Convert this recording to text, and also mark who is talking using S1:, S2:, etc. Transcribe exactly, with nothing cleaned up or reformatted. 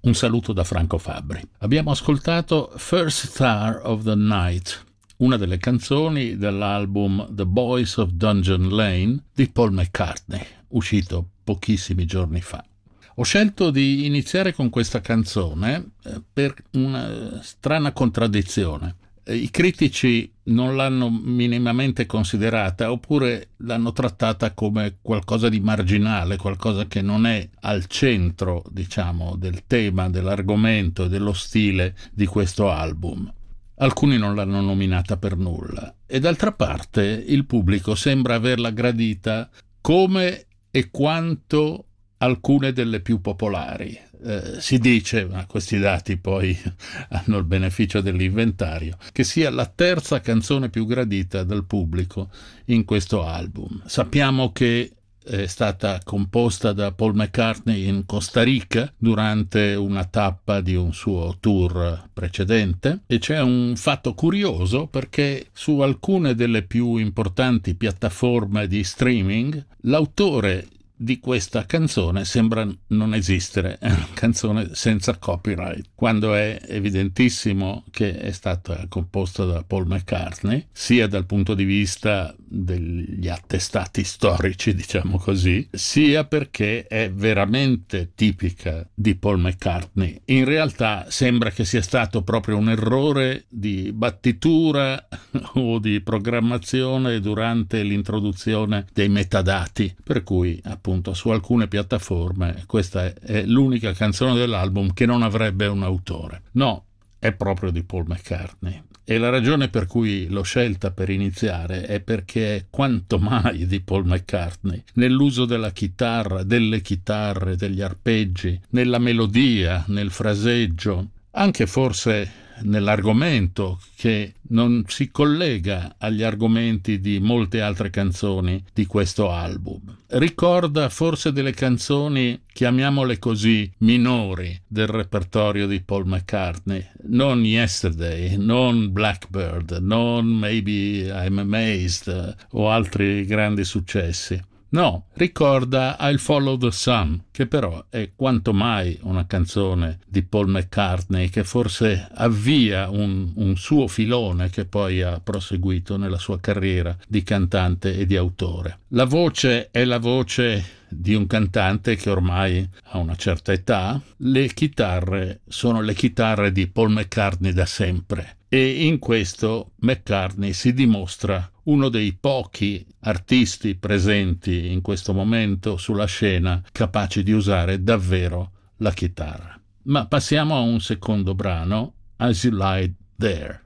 S1: Un saluto da Franco Fabbri. Abbiamo ascoltato First Star of the Night, una delle canzoni dell'album The Boys of Dungeon Lane di Paul McCartney, uscito pochissimi giorni fa. Ho scelto di iniziare con questa canzone per una strana contraddizione. I critici non l'hanno minimamente considerata, oppure l'hanno trattata come qualcosa di marginale, qualcosa che non è al centro, diciamo, del tema, dell'argomento e dello stile di questo album. Alcuni non l'hanno nominata per nulla, e d'altra parte il pubblico sembra averla gradita come e quanto alcune delle più popolari. Eh, si dice, ma questi dati poi hanno il beneficio dell'inventario, che sia la terza canzone più gradita dal pubblico in questo album. Sappiamo che è stata composta da Paul McCartney in Costa Rica durante una tappa di un suo tour precedente, e c'è un fatto curioso perché su alcune delle più importanti piattaforme di streaming l'autore di questa canzone sembra non esistere, è una canzone senza copyright, quando è evidentissimo che è stata composta da Paul McCartney, sia dal punto di vista degli attestati storici, diciamo così, sia perché è veramente tipica di Paul McCartney. In realtà sembra che sia stato proprio un errore di battitura o di programmazione durante l'introduzione dei metadati, per cui appunto su alcune piattaforme questa è l'unica canzone dell'album che non avrebbe un autore. No, è proprio di Paul McCartney, e la ragione per cui l'ho scelta per iniziare è perché è quanto mai di Paul McCartney nell'uso della chitarra, delle chitarre, degli arpeggi, nella melodia, nel fraseggio, anche forse nell'argomento che non si collega agli argomenti di molte altre canzoni di questo album. Ricorda forse delle canzoni, chiamiamole così, minori del repertorio di Paul McCartney, non Yesterday, non Blackbird, non Maybe I'm Amazed o altri grandi successi. No, ricorda I'll Follow the Sun, che però è quanto mai una canzone di Paul McCartney che forse avvia un, un suo filone che poi ha proseguito nella sua carriera di cantante e di autore. La voce è la voce di un cantante che ormai ha una certa età, le chitarre sono le chitarre di Paul McCartney da sempre, e in questo McCartney si dimostra uno dei pochi artisti presenti in questo momento sulla scena capaci di usare davvero la chitarra. Ma passiamo a un secondo brano, As You Lie There.